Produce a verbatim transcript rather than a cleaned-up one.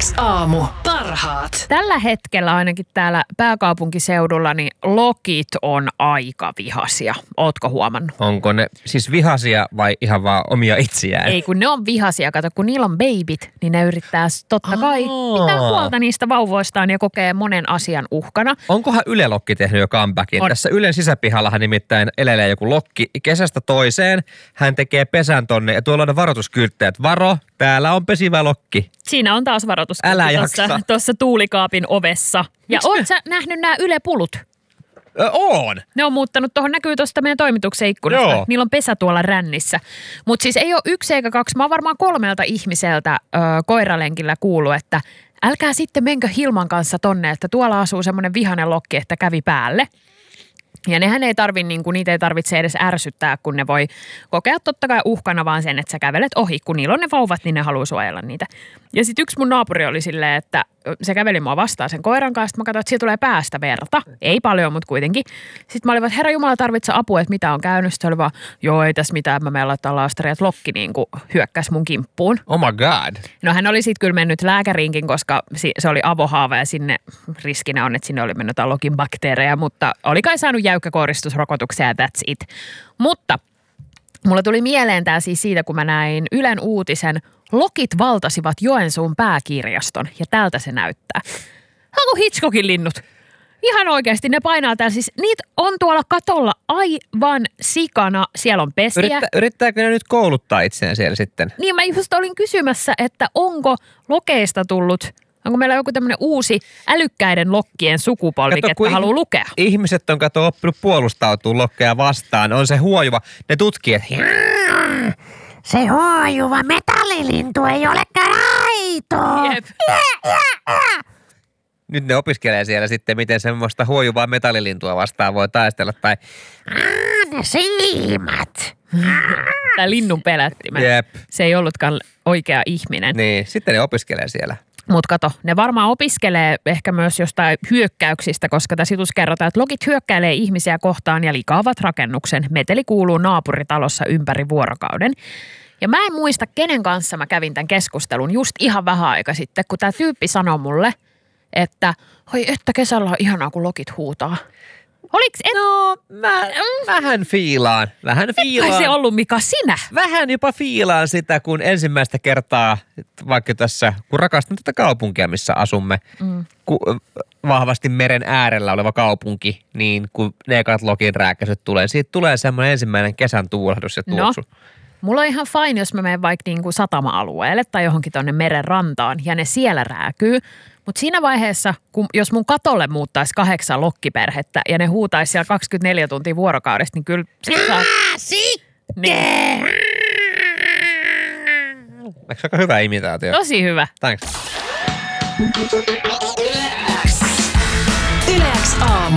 X aamu. Parhaat. Tällä hetkellä ainakin täällä pääkaupunkiseudulla niin lokit on aika vihaisia. Ootko huomannut? Onko ne siis vihaisia vai ihan vaan omia itseään? Ei, kun ne on vihaisia. Kato, kun niillä on babyt, niin ne yrittää totta kai Aa. pitää huolta niistä vauvoistaan ja kokee monen asian uhkana. Onkohan Yle Lokki tehnyt jo comebackin? On. Tässä Ylen sisäpihallahan nimittäin elelee joku lokki kesästä toiseen. Hän tekee pesän tonne ja tuolla on varoituskylttejä, että varo, täällä on pesivä lokki. Siinä on taas Älä varoituskyltti tuossa, jaksa. tuossa tuulikaapin ovessa. Ja oot sä nähnyt nämä Yle-pulut? Ö, on! Ne on muuttanut tuohon, näkyy tuosta meidän toimituksen ikkunasta. Joo. Niillä on pesä tuolla rännissä. Mutta siis ei ole yksi eikä kaksi. Mä oon varmaan kolmelta ihmiseltä ö, koiralenkillä kuullut, että älkää sitten menkö Hilman kanssa tonne, että tuolla asuu semmoinen vihainen lokki, että kävi päälle. Ja nehän ei tarvi, niin kuin, niitä ei tarvitse edes ärsyttää, kun ne voi kokea totta kai uhkana vaan sen, että sä kävelet ohi. Kun niillä on ne vauvat, niin ne haluaa suojella niitä. Ja sitten yksi mun naapuri oli silleen, että se käveli mua vastaan sen koiran kanssa. Mä katsoin, että siitä tulee päästä verta. Ei paljon, mutta kuitenkin. Sitten mä olin, että herra Jumala tarvitsee apua, että mitä on käynyt. Sitten oli vaan, joo ei tässä mitään, mä menen laittaa laastaria, että lokki niin kuin hyökkäsi mun kimppuun. Oh my god. No hän oli sitten kyllä mennyt lääkäriinkin, koska se oli avohaava ja sinne riskinä on, että sinne oli mennyt jotain lokin bakteereja, mutta oli kai saanut jäykkäkouristusrokotuksia ja that's it. Mutta mulla tuli mieleen tää siis siitä, kun mä näin Ylen uutisen, lokit valtasivat Joensuun pääkirjaston ja tältä se näyttää. Onko Hitchcockin linnut? Ihan oikeasti, ne painaa täällä siis, niitä on tuolla katolla aivan sikana, siellä on pesiä. Yrittä, yrittääkö ne nyt kouluttaa itseään siellä sitten? Niin mä just olin kysymässä, että onko lokeista tullut, onko meillä joku tämmöinen uusi älykkäiden lokkien sukupolvi, Kato, kun että haluaa lukea. Ihmiset on kato oppinut puolustautua lokkeja vastaan. On se huojuva. Ne tutkii, että Se huojuva metallilintu ei olekaan aito. Jep. nyt ne opiskelee siellä sitten, miten semmoista huojuvaa metallilintua vastaan voi taistella. Tai Ah, ne siimat. Tämä linnun pelättimä. Jep. Se ei ollutkaan oikea ihminen. niin, sitten ne opiskelee siellä. Mutta kato, ne varmaan opiskelee ehkä myös jostain hyökkäyksistä, koska tässä jutussa kerrotaan, että lokit hyökkäilee ihmisiä kohtaan ja likaavat rakennuksen. Meteli kuuluu naapuritalossa ympäri vuorokauden. Ja mä en muista, kenen kanssa mä kävin tämän keskustelun just ihan vähän aika sitten, kun tämä tyyppi sanoi mulle, että oi, että kesällä on ihanaa, kun lokit huutaa. Oliks et? No, mä, vähän fiilaan. Vähän fiilaan. Kai se ollut Mika sinä? Vähän jopa fiilaan sitä, kun ensimmäistä kertaa, vaikka tässä, kun rakastan tätä kaupunkia, missä asumme, mm. kun vahvasti meren äärellä oleva kaupunki, niin kun ne ekat lokin rääkäiset tulee, siitä tulee semmoinen ensimmäinen kesän tuulahdus ja tuoksu. No. Mulla on ihan fine, jos mä menen vaikka niinku satama-alueelle tai johonkin tonne meren rantaan ja ne siellä rääkyy. Mutta siinä vaiheessa, kun, jos mun katolle muuttaisi kahdeksan lokkiperhettä ja ne huutaisi siellä kaksikymmentäneljä tuntia vuorokaudesta, niin kyllä sit saa... Niin. Eikö se aika hyvä imitaatio? Tosi hyvä. Thanks. Yle X aamu.